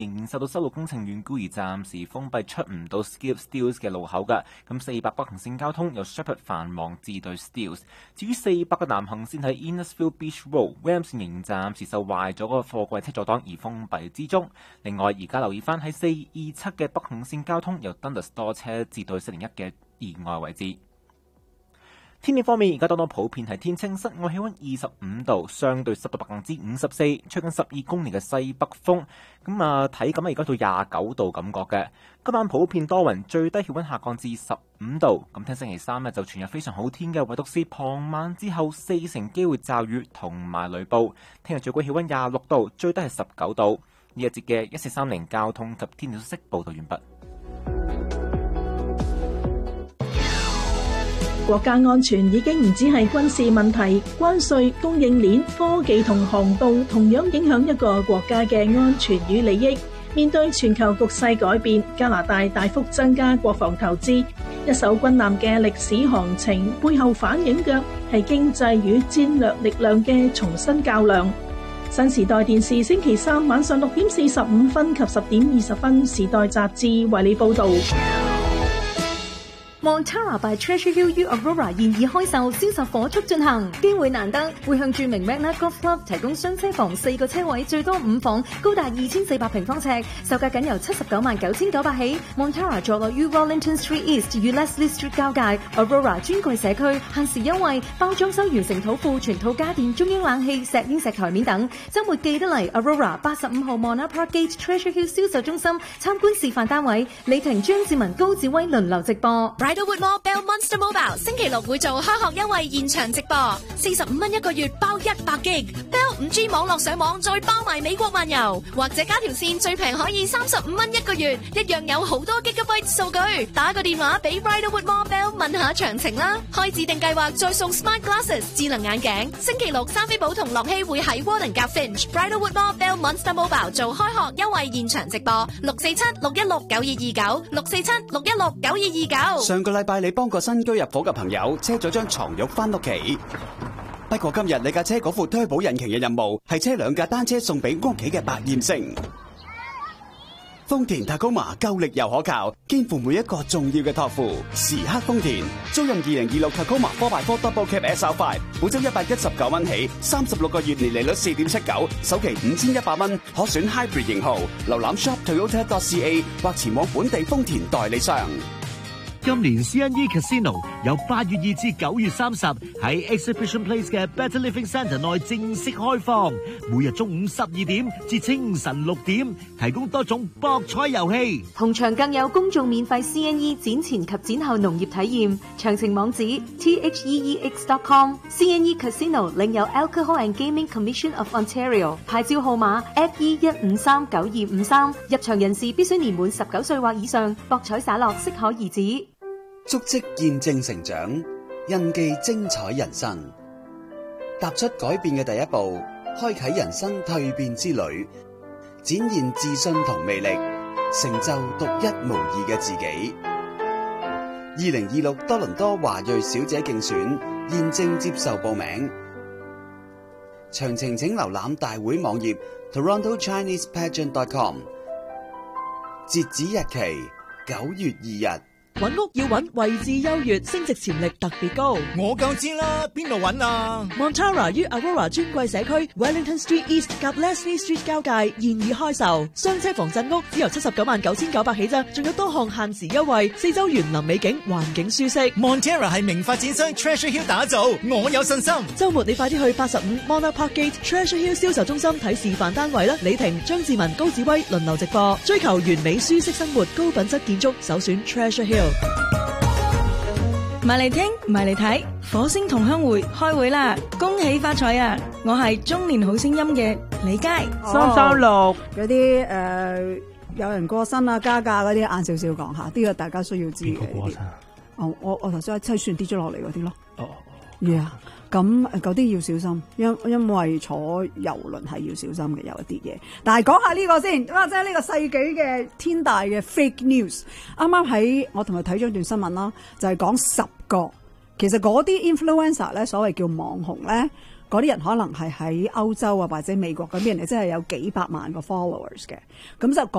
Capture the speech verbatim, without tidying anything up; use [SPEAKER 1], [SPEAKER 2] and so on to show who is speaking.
[SPEAKER 1] 仍然受到修路工程緣故而暫時封閉出唔到 Skip Steeles 嘅路口㗎。咁四百北行線交通由 Shepherd 繁忙至對 Steeles。至於四百嘅南行線喺 Innisfield Beach Road，Williams 線仍然暫時受壞咗個貨櫃車阻擋而封閉之中。另外，而家留意翻喺四二七嘅北行線交通由 Dundas 多車至對四零一嘅意外位置。天氣方面，而家當當普遍係天清，室外氣溫二十五度，相對濕度百分之五十四，吹緊十二公里嘅西北風。咁啊，體感而家到廿九度感覺嘅。今晚普遍多雲，最低氣溫下降至十五度。咁聽星期三呢，就全日非常好天嘅，唯獨是傍晚之後四成機會驟雨同埋雷暴。聽日最高氣溫廿六度，最低係十九度。呢一節嘅一四三零交通及天氣消息報道完畢。
[SPEAKER 2] 國家安全已經唔止係軍事問題，關稅、供應鏈、科技同航道同樣影響一個國家嘅安全與利益。面對全球局勢改變，加拿大大幅增加國防投資，一艘軍艦嘅歷史航程背後反映嘅係經濟與戰略力量嘅重新較量。新時代電視星期三晚上六點四十五分及十點二十分，時代雜誌為你報道。
[SPEAKER 3] Montara by Treasure Hill U Aurora 現已開售，銷售火速進行，機會難得，會向著名 Magna Golf Club 提供雙車房四個車位，最多五房，高達二千四百平方尺，售價僅由七十九萬九千九百起。Montara 坐落於 Wellington Street East 與 Leslie Street 交界 ，Aurora 專櫃社區，限時優惠，包裝修完成土庫，全套家電、中央冷氣、石英石台面等。週末記得嚟 Aurora 八十五號 Mona Park Gate Treasure Hill 銷售中心參觀示範單位，李婷、張志文、高志威輪流直播。
[SPEAKER 4] Bridalwood Mall Bell Monster Mobile 星期六會做開學優惠現場直播，四十五蚊一個月包一百 G Bell 五 G 網絡上網，再包埋美國漫遊，或者加條線最平可以三十五蚊一個月，一樣有好多 Gigabyte 數據。打個電話俾 Bridalwood Mall Bell 問下詳情啦。開指定計劃再送 Smart Glasses 智能眼鏡。星期六三飛寶同樂希會喺 Warden 夾 Finch Bridalwood Mall Bell Monster Mobile 做開學優惠現場直播，六四七六一六九二二九六四七六一六九二二九。
[SPEAKER 5] 上個禮拜你幫個新居入伙嘅朋友車咗張床褥翻屋企，不過今日你架車嗰副推保引擎嘅任務係車兩架單車送俾屋企嘅百厭星。豐田 Tacoma 夠力又可靠，肩負每一個重要嘅託付。時刻豐田，租任二零二六 Tacoma four by four Double Cab S R five， 每周一百一十九蚊起，三十六個月年利率四點七九，首期五千一百蚊，可選 Hybrid 型號。瀏覽 shop toyota dot c a 或前往本地豐田代理商。
[SPEAKER 6] 今年 C N E Casino 由八月二至九月三十喺 Exhibition Place 嘅 Better Living Centre 內正式開放，每日中午十二點至清晨六點，提供多種博彩遊戲，
[SPEAKER 3] 同場更有公眾免費 C N E 展前及展後農業體驗。詳情網址 t h e e x dot com。 C N E Casino 領有 Alcohol and Gaming Commission of Ontario 牌照號碼 F E 一五三九二五三。入場人士必須年滿十九歲或以上，博彩灑落適可而止。
[SPEAKER 5] 足跡見證成長，印記精彩人生。踏出改變嘅第一步，開啟人生蛻變之旅，展現自信同魅力，成就獨一無二嘅自己。二零二六多倫多華裔小姐競選現正接受報名，詳情請瀏覽大會網頁 toronto chinese pageant dot com。 截止日期九月二日。
[SPEAKER 7] 揾屋要揾位置優越，升值潛力特別高。
[SPEAKER 8] 我夠知啦，邊度揾啊
[SPEAKER 7] Montara 於 Aurora 專櫃社區 Wellington Street East 及 Leslie Street 交界現已開售，雙車房鎮屋只由七十九萬九千九百起咋，仲有多項限時優惠，四周園林美景，環境舒適。
[SPEAKER 8] Montara 係名發展商 Treasure Hill 打造，我有信心。
[SPEAKER 7] 週末你快啲去八十五 Mona Park Gate Treasure Hill 銷售中心睇示範單位啦！李婷、張志文、高子威輪流直播，追求完美舒適生活，高品質建築，首選 Treasure Hill。
[SPEAKER 9] 唔係嚟聽，唔係嚟睇，火星同鄉會開會啦！恭喜發財啊！我係中年好聲音嘅李佳。
[SPEAKER 10] 三三六嗰啲誒，有人過身啊、加價嗰啲，晏少少講下，呢個大家需要知嘅。哦，我我頭先喺車船跌咗落嚟嗰啲咯。哦，係啊。咁嗰啲要小心，因因為坐郵輪係要小心嘅，有一啲嘢。但係講下呢個先，哇！即係呢個世紀嘅天大嘅 fake news。啱啱喺我同佢睇咗段新聞啦，就係講十個其實嗰啲 influencer 咧，所謂叫網紅咧， 嗰啲人可能係喺歐洲啊或者美國嗰邊，人哋真係有幾百萬個 followers 嘅，咁就